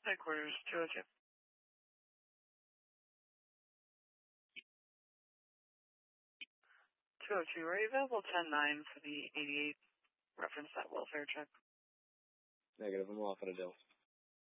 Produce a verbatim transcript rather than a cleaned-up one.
Headquarters, two oh two. two oh two, are you available ten nine for the eighty-eight? Reference that welfare check. Negative, I'm off at a deal.